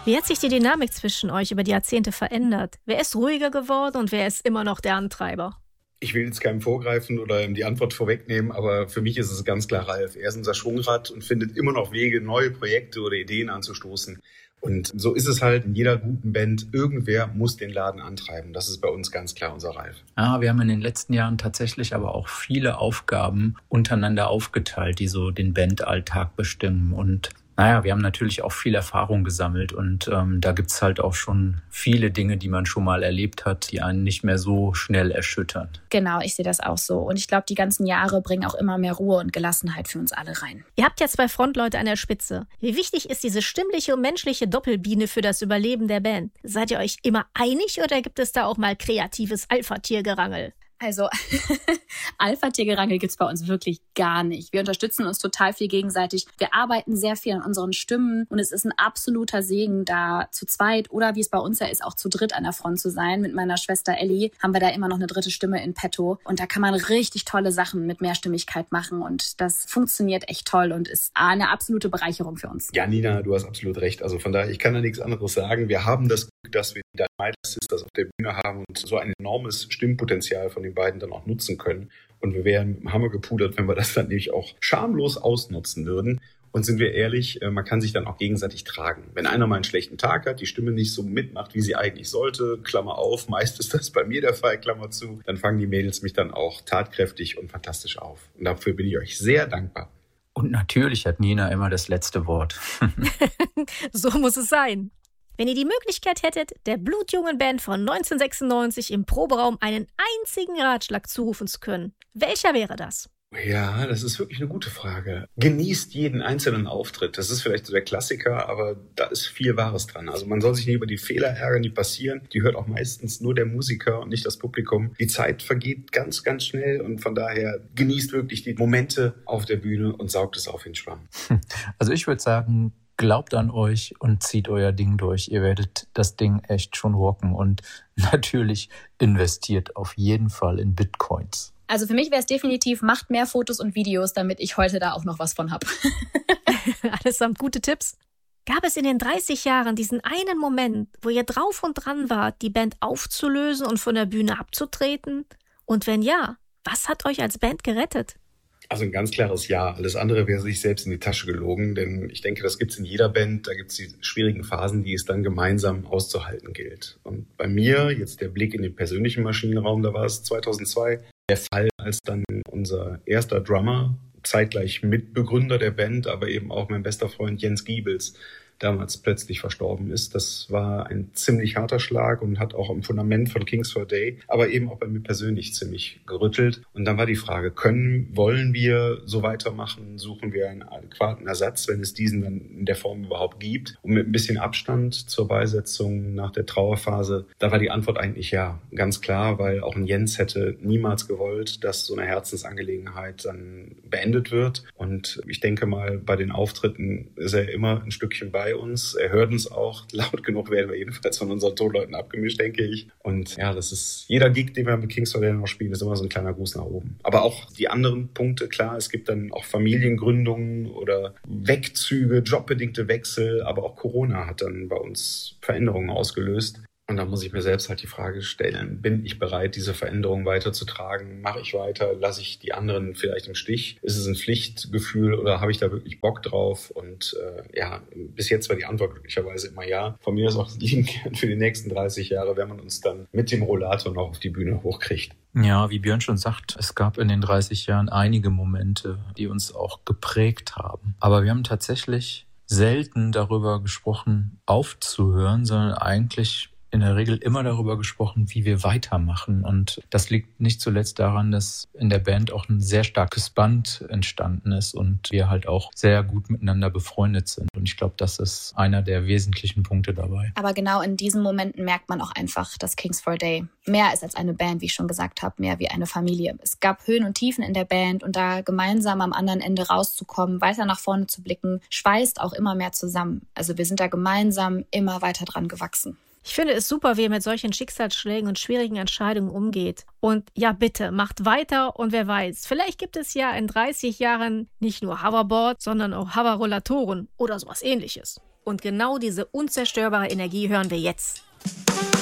Wie hat sich die Dynamik zwischen euch über die Jahrzehnte verändert? Wer ist ruhiger geworden und wer ist immer noch der Antreiber? Ich will jetzt keinem vorgreifen oder die Antwort vorwegnehmen, aber für mich ist es ganz klar Ralf. Er ist unser Schwungrad und findet immer noch Wege, neue Projekte oder Ideen anzustoßen. Und so ist es halt in jeder guten Band. Irgendwer muss den Laden antreiben. Das ist bei uns ganz klar unser Ralf. Ja, wir haben in den letzten Jahren tatsächlich aber auch viele Aufgaben untereinander aufgeteilt, die so den Bandalltag bestimmen. Und wir haben natürlich auch viel Erfahrung gesammelt und da gibt's halt auch schon viele Dinge, die man schon mal erlebt hat, die einen nicht mehr so schnell erschüttern. Genau, ich sehe das auch so. Und ich glaube, die ganzen Jahre bringen auch immer mehr Ruhe und Gelassenheit für uns alle rein. Ihr habt ja 2 Frontleute an der Spitze. Wie wichtig ist diese stimmliche und menschliche Doppelbiene für das Überleben der Band? Seid ihr euch immer einig oder gibt es da auch mal kreatives Alpha-Tier-Gerangel? Also Alpha-Tier-Gerangel gibt's bei uns wirklich gar nicht. Wir unterstützen uns total viel gegenseitig. Wir arbeiten sehr viel an unseren Stimmen und es ist ein absoluter Segen, da zu zweit oder wie es bei uns ja ist, auch zu dritt an der Front zu sein. Mit meiner Schwester Elli haben wir da immer noch eine dritte Stimme in petto und da kann man richtig tolle Sachen mit Mehrstimmigkeit machen und das funktioniert echt toll und ist eine absolute Bereicherung für uns. Ja, Nina, du hast absolut recht. Also von daher, ich kann da nichts anderes sagen. Wir haben das Glück, dass wir die Dynamite Sisters auf der Bühne haben und so ein enormes Stimmpotenzial von den beiden dann auch nutzen können. Und wir wären mit dem Hammer gepudert, wenn wir das dann nämlich auch schamlos ausnutzen würden. Und sind wir ehrlich, man kann sich dann auch gegenseitig tragen. Wenn einer mal einen schlechten Tag hat, die Stimme nicht so mitmacht, wie sie eigentlich sollte, Klammer auf, meist ist das bei mir der Fall, Klammer zu, dann fangen die Mädels mich dann auch tatkräftig und fantastisch auf. Und dafür bin ich euch sehr dankbar. Und natürlich hat Nina immer das letzte Wort. So muss es sein. Wenn ihr die Möglichkeit hättet, der blutjungen Band von 1996 im Proberaum einen einzigen Ratschlag zurufen zu können, welcher wäre das? Ja, das ist wirklich eine gute Frage. Genießt jeden einzelnen Auftritt. Das ist vielleicht so der Klassiker, aber da ist viel Wahres dran. Also man soll sich nicht über die Fehler ärgern, die passieren. Die hört auch meistens nur der Musiker und nicht das Publikum. Die Zeit vergeht ganz, ganz schnell und von daher genießt wirklich die Momente auf der Bühne und saugt es auf den Schwamm. Also ich würde sagen, glaubt an euch und zieht euer Ding durch. Ihr werdet das Ding echt schon rocken und natürlich investiert auf jeden Fall in Bitcoins. Also für mich wäre es definitiv, macht mehr Fotos und Videos, damit ich heute da auch noch was von habe. Allesamt gute Tipps. Gab es in den 30 Jahren diesen einen Moment, wo ihr drauf und dran wart, die Band aufzulösen und von der Bühne abzutreten? Und wenn ja, was hat euch als Band gerettet? Also ein ganz klares Ja. Alles andere wäre sich selbst in die Tasche gelogen, denn ich denke, das gibt's in jeder Band. Da gibt's die schwierigen Phasen, die es dann gemeinsam auszuhalten gilt. Und bei mir, jetzt der Blick in den persönlichen Maschinenraum, da war es 2002 der Fall, als dann unser erster Drummer, zeitgleich Mitbegründer der Band, aber eben auch mein bester Freund Jens Giebels, damals plötzlich verstorben ist. Das war ein ziemlich harter Schlag und hat auch am Fundament von Kings for a Day, aber eben auch bei mir persönlich ziemlich gerüttelt. Und dann war die Frage, wollen wir so weitermachen? Suchen wir einen adäquaten Ersatz, wenn es diesen dann in der Form überhaupt gibt? Und mit ein bisschen Abstand zur Beisetzung nach der Trauerphase, da war die Antwort eigentlich ja, ganz klar, weil auch ein Jens hätte niemals gewollt, dass so eine Herzensangelegenheit dann beendet wird. Und ich denke mal, bei den Auftritten ist er immer ein Stückchen bei uns. Er hört uns auch. Laut genug werden wir jedenfalls von unseren Tonleuten abgemischt, denke ich. Und ja, das ist jeder Gig, den wir mit Kings for a Day noch spielen, ist immer so ein kleiner Gruß nach oben. Aber auch die anderen Punkte, klar, es gibt dann auch Familiengründungen oder Wegzüge, jobbedingte Wechsel, aber auch Corona hat dann bei uns Veränderungen ausgelöst. Und da muss ich mir selbst halt die Frage stellen, bin ich bereit, diese Veränderung weiterzutragen? Mache ich weiter? Lasse ich die anderen vielleicht im Stich? Ist es ein Pflichtgefühl oder habe ich da wirklich Bock drauf? Und bis jetzt war die Antwort glücklicherweise immer ja. Von mir ist auch liebend gern für die nächsten 30 Jahre, wenn man uns dann mit dem Rollator noch auf die Bühne hochkriegt. Ja, wie Björn schon sagt, es gab in den 30 Jahren einige Momente, die uns auch geprägt haben. Aber wir haben tatsächlich selten darüber gesprochen, aufzuhören, sondern eigentlich in der Regel immer darüber gesprochen, wie wir weitermachen. Und das liegt nicht zuletzt daran, dass in der Band auch ein sehr starkes Band entstanden ist und wir halt auch sehr gut miteinander befreundet sind. Und ich glaube, das ist einer der wesentlichen Punkte dabei. Aber genau in diesen Momenten merkt man auch einfach, dass Kings for a Day mehr ist als eine Band, wie ich schon gesagt habe, mehr wie eine Familie. Es gab Höhen und Tiefen in der Band und da gemeinsam am anderen Ende rauszukommen, weiter nach vorne zu blicken, schweißt auch immer mehr zusammen. Also wir sind da gemeinsam immer weiter dran gewachsen. Ich finde es super, wie ihr mit solchen Schicksalsschlägen und schwierigen Entscheidungen umgeht. Und ja, bitte, macht weiter und wer weiß, vielleicht gibt es ja in 30 Jahren nicht nur Hoverboard, sondern auch Hoverrollatoren oder sowas Ähnliches. Und genau diese unzerstörbare Energie hören wir jetzt.